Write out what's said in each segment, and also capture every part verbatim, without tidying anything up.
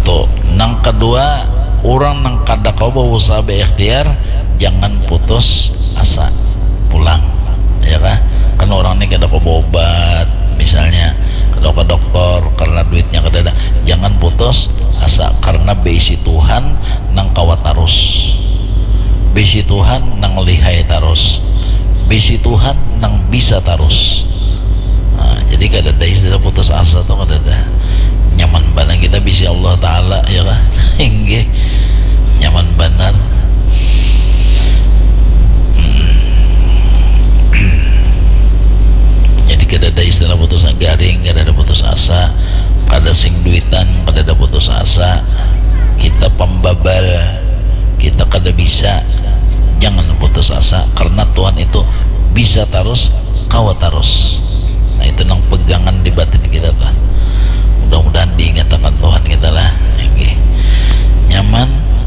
satu. Nang kedua, orang nang kada kau bawa usaha berikhtiar, jangan putus asa pulang, ya kan? Kan orang ini kada kau bawa obat misalnya, kada ke dokter karena duitnya kada ada, jangan putus asa karena besi Tuhan nang kawat tarus, besi Tuhan nang lihai tarus, besi Tuhan nang bisa tarus. Nah, jadi kada ada istilah putus asa tuh kada ada. Nyaman benar kita bisi Allah Ta'ala, ya kan? Hingga nyaman benar. Jadi kada ada istilah putus garing, kada ada putus asa, kada sing duitan, kada ada putus asa. Kita pembabal, kita kada bisa, jangan putus asa karena Tuhan itu bisa terus, kawat terus. Nah itu nang pegangan di batin kita tuh. Mudah-mudahan diingat akan Tuhan kita lah. Okay. Nyaman.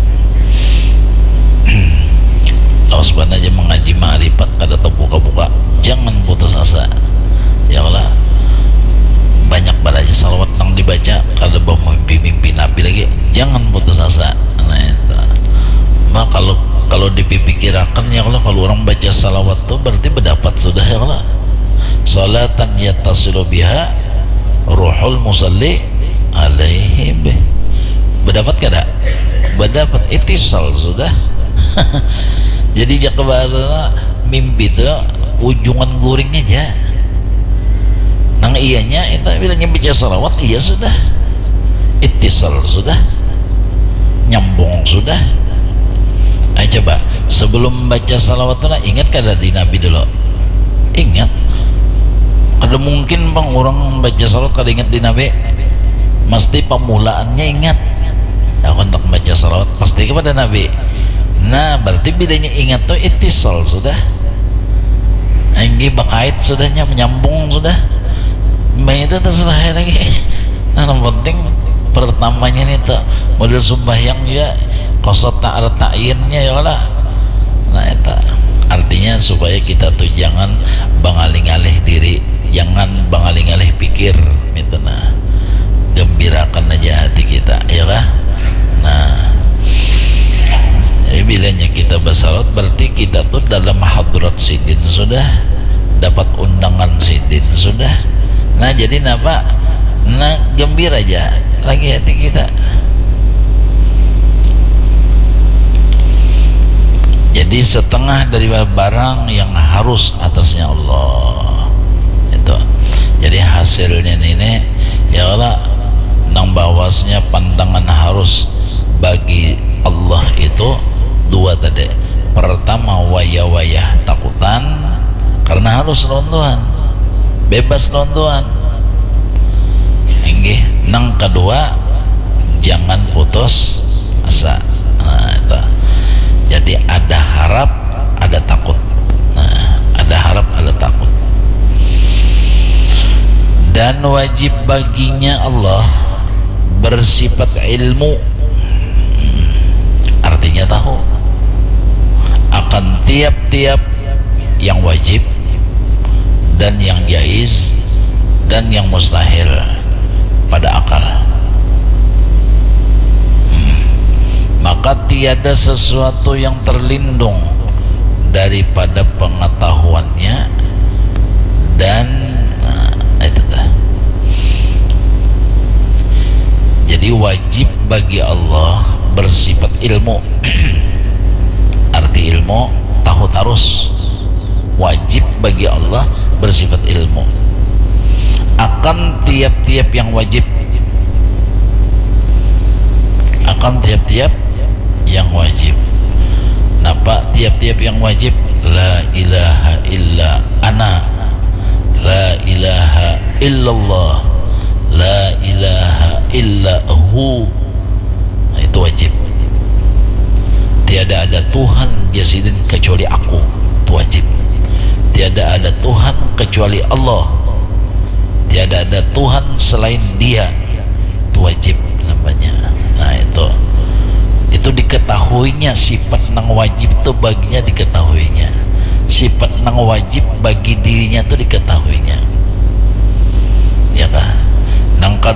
Lawas banget aja mengaji ma'rifat kada terbuka-buka, jangan putus asa. Ya Allah, banyak banget aja salawat yang dibaca kada bawa mimpi-mimpi Nabi lagi, jangan putus asa. Nah itu. Nah, kalau kalau dipikirkan ya Allah, kalau orang baca salawat tuh berarti berdapat sudah ya Allah. Salatan yattasilu biha ruhul musalli alaihi bih. Berdapat kada? Berdapat itisal sudah. Jadi jaka bahasa mimpi itu ujungan guringnya aja. Nang iyanya itu bilangnya baca salawat, iya sudah. Itisal sudah. Nyambung sudah. Ayo coba sebelum baca salawat itu ingat kada di Nabi dulu? Ingat. Kada mungkin bang orang baca salawat kada ingat di Nabi. Mesti pemulaannya ingat. Aku hendak baca salawat pasti kepada Nabi. Nah berarti bedanya ingat tuh itisal sudah. Ini bakait sudahnya, menyambung sudah. Mbak itu terserah lagi. Nah yang penting pertamanya nih tuh model sembahyang juga kosot tak ada ta'innya ya Allah. Nah itu artinya supaya kita tuh jangan bangaling-alih diri, jangan bangaling-alih pikir gitu. Nah gembirakan aja hati kita ya lah. Nah jadi bilanya kita bersalawat berarti kita tuh dalam hadrat sidin sudah, dapat undangan sidin sudah. Nah jadi napa, nah gembira aja lagi hati kita. Jadi setengah dari barang yang harus atasnya Allah itu. Jadi hasilnya ini ya Allah, nang bawasnya pandangan harus bagi Allah itu dua tadi. Pertama waya-wayah takutan karena harus lawan Tuhan, bebas lawan Tuhan. Inggih. Nang kedua jangan putus asa. Nah itu. Jadi ada harap, ada takut. Nah, ada harap, ada takut. Dan wajib baginya Allah bersifat ilmu. Artinya tahu akan tiap-tiap yang wajib dan yang jaiz dan yang mustahil pada akal. hmm. Maka tiada sesuatu yang terlindung daripada pengetahuannya dan nah, itu dah. Jadi wajib bagi Allah bersifat ilmu. Arti ilmu tahu tarus. Wajib bagi Allah bersifat ilmu akan tiap-tiap yang wajib, akan tiap-tiap yang wajib. Napa tiap-tiap yang wajib? La ilaha illa ana, la ilaha illallah, la ilaha illa hu. Nah, itu wajib. Tiada ada Tuhan jasidin kecuali aku, itu wajib. Tiada ada Tuhan kecuali Allah, tiada ada Tuhan selain Dia, itu wajib namanya. Nah itu itu diketahuinya sifat nang wajib itu baginya diketahuinya, sifat nang wajib bagi dirinya itu diketahuinya, ya kan? Nang